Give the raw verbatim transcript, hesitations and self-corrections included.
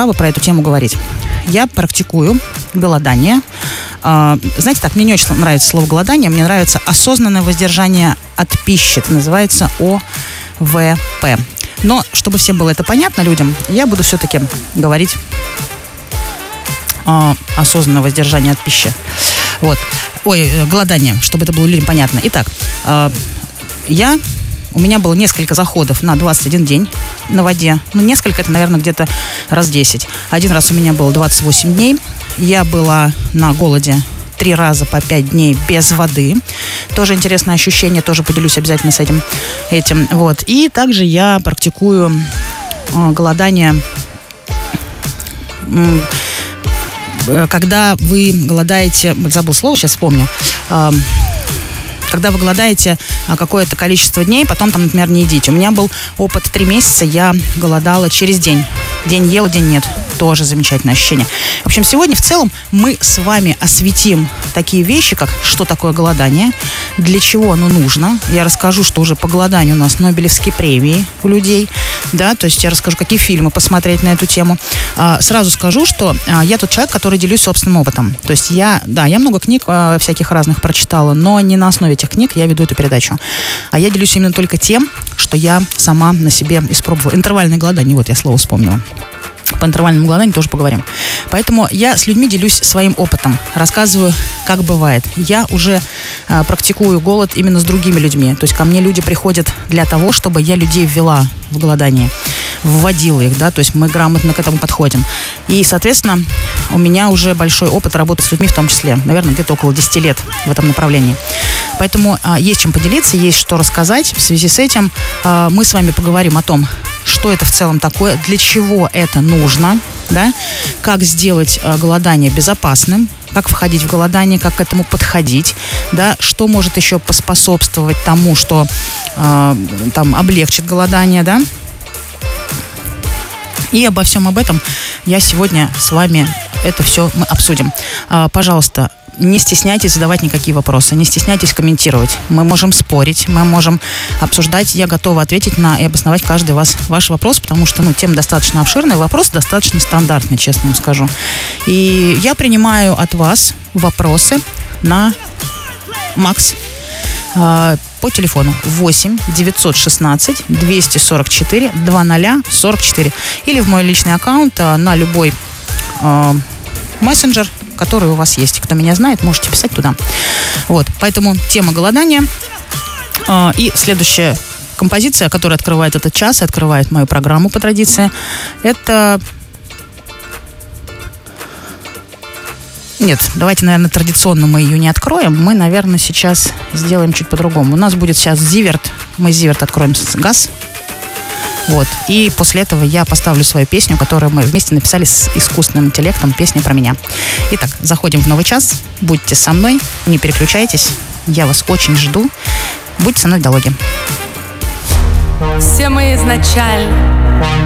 право про эту тему говорить. Я практикую голодание. Знаете, так, мне не очень нравится слово голодание, мне нравится осознанное воздержание от пищи. Это называется о вэ пэ. Но, чтобы всем было это понятно людям, я буду все-таки говорить э, осознанное воздержание от пищи. Вот. Ой, голодание, чтобы это было людям понятно. Итак, э, я... У меня было несколько заходов на двадцать один день на воде. Ну, несколько, это, наверное, где-то раз десять. Один раз у меня было двадцать восемь дней. Я была на голоде три раза по пять дней без воды. Тоже интересное ощущение, тоже поделюсь обязательно с этим. этим. Вот. И также я практикую э, голодание, э, когда вы голодаете... Забыл слово, сейчас вспомню. Э, когда вы голодаете какое-то количество дней, потом там, например, не едите. У меня был опыт три месяца, я голодала через день. День ела, день нет. Тоже замечательное ощущение. В общем, сегодня в целом мы с вами осветим такие вещи, как что такое голодание, для чего оно нужно. Я расскажу, что уже по голоданию у нас Нобелевские премии у людей. Да, то есть я расскажу, какие фильмы посмотреть на эту тему. А, сразу скажу, что а, я тот человек, который делюсь собственным опытом. То есть я, да, я много книг а, всяких разных прочитала, но не на основе этих книг я веду эту передачу. А я делюсь именно только тем, что я сама на себе испробовала. Интервальное голодание, вот я слово вспомнила. По интервальному голоданию тоже поговорим. Поэтому я с людьми делюсь своим опытом, рассказываю, как бывает. Я уже э, практикую голод именно с другими людьми. То есть ко мне люди приходят для того, чтобы я людей ввела в голодание, вводила их, да, то есть мы грамотно к этому подходим. И, соответственно, у меня уже большой опыт работы с людьми в том числе. Наверное, где-то около десять лет в этом направлении. Поэтому э, есть чем поделиться, есть что рассказать. В связи с этим э, мы с вами поговорим о том, что это в целом такое, для чего это нужно, да, как сделать э, голодание безопасным, как входить в голодание, как к этому подходить, да, что может еще поспособствовать тому, что э, там облегчит голодание, да. И обо всем об этом я сегодня с вами это все мы обсудим. Э, пожалуйста, не стесняйтесь задавать никакие вопросы, не стесняйтесь комментировать. Мы можем спорить, мы можем обсуждать. Я готова ответить на и обосновать каждый вас, ваш вопрос, потому что ну, тема достаточно обширная, вопрос достаточно стандартный, честно вам скажу. И я принимаю от вас вопросы на Макс э, по телефону восемь девятьсот шестнадцать двести сорок четыре двадцать сорок четыре или в мой личный аккаунт э, на любой э, мессенджер, который у вас есть. Кто меня знает, можете писать туда. Вот, поэтому тема голодания. Э, и следующая композиция, которая открывает этот час и открывает мою программу по традиции, это... Нет, давайте, наверное, традиционно мы ее не откроем. Мы, наверное, сейчас сделаем чуть по-другому. У нас будет сейчас Зиверт. Мы Зиверт откроем с газ. Вот. И после этого я поставлю свою песню, которую мы вместе написали с искусственным интеллектом. Песня про меня. Итак, заходим в новый час. Будьте со мной. Не переключайтесь. Я вас очень жду. Будьте со мной в диалоге. Все мы изначально